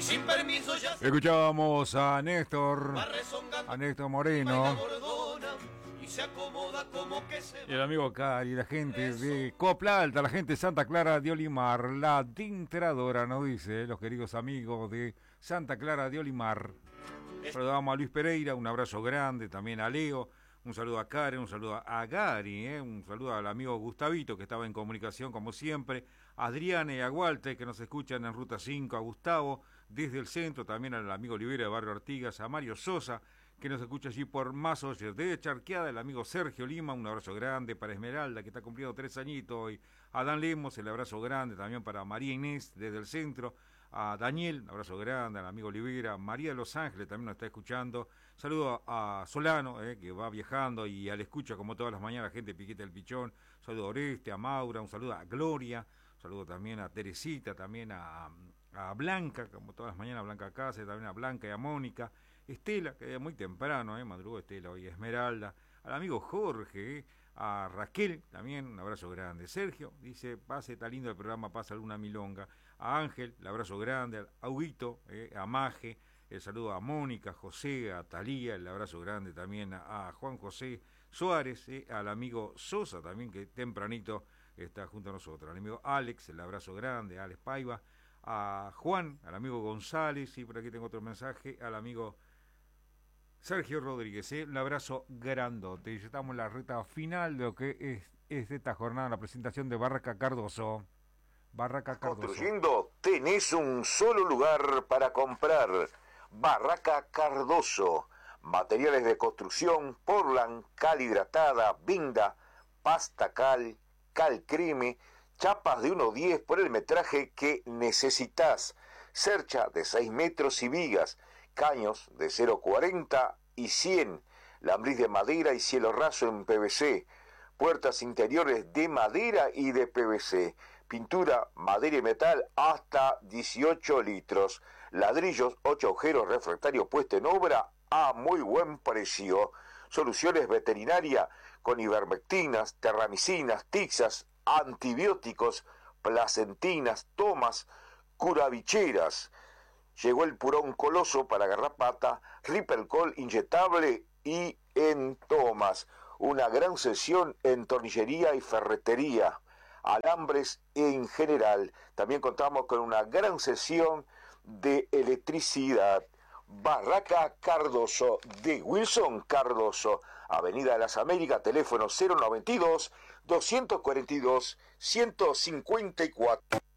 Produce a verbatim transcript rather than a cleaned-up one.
sin permiso ya se Escuchábamos a Néstor, va rezongando a Néstor la Moreno bordona y se acomoda como que se y el amigo Cari, la gente de Copla Alta, la gente de Santa Clara de Olimar, la tinteradora, nos dice, los queridos amigos de Santa Clara de Olimar. Saludamos a Luis Pereira, un abrazo grande, también a Leo, un saludo a Karen, un saludo a Gary, ¿eh? Un saludo al amigo Gustavito, que estaba en comunicación como siempre, a Adriana y a Walter, que nos escuchan en Ruta cinco, a Gustavo, desde el centro, también al amigo Olivera de Barrio Artigas, a Mario Sosa, que nos escucha allí por Masoyer, de Charqueada, el amigo Sergio Lima, un abrazo grande para Esmeralda, que está cumpliendo tres añitos hoy, a Dan Lemos, el abrazo grande también para María Inés, desde el centro, a Daniel, un abrazo grande, al amigo Olivera, María de Los Ángeles también nos está escuchando, saludo a, a Solano, eh, que va viajando y al escucha como todas las mañanas, gente de Piquete del Pichón, saludo a Oreste, a Maura, un saludo a Gloria, un saludo también a Teresita, también a, a Blanca, como todas las mañanas, Blanca Cáceres, también a Blanca y a Mónica, Estela, que es muy temprano, eh, madrugó Estela hoy, Esmeralda, al amigo Jorge, eh, a Raquel, también un abrazo grande. Sergio dice, pase, está lindo el programa, pasa alguna milonga. A Ángel, el abrazo grande. A Huguito, eh, a Maje, el saludo a Mónica, José, a Talía, el abrazo grande también a, a Juan José Suárez, eh, al amigo Sosa también, que tempranito está junto a nosotros. Al amigo Alex, el abrazo grande, a Alex Paiva. A Juan, al amigo González, y por aquí tengo otro mensaje, al amigo Sergio Rodríguez, ¿eh? Un abrazo grandote. Y estamos en la recta final de lo que es, es esta jornada, la presentación de Barraca Cardoso. Barraca Cardoso. Construyendo, tenés un solo lugar para comprar. Barraca Cardoso. Materiales de construcción, Portland, cal hidratada, vinda, pasta cal, cal creme, chapas de uno diez por el metraje que necesitas. Cercha de seis metros y vigas. Caños de cero cuarenta y cien, lambriz de madera y cielo raso en P V C, puertas interiores de madera y de P V C, pintura, madera y metal hasta dieciocho litros, ladrillos, ocho agujeros, refractario puesto en obra a muy buen precio, soluciones veterinaria con ivermectinas, terramicinas, tixas, antibióticos, placentinas, tomas, curavicheras. Llegó el purón coloso para garrapata, Rippercol inyectable y en tomas. Una gran sesión en tornillería y ferretería, alambres en general. También contamos con una gran sesión de electricidad. Barraca Cardoso, de Wilson Cardoso, Avenida de las Américas, teléfono cero noventa y dos, doscientos cuarenta y dos, ciento cincuenta y cuatro.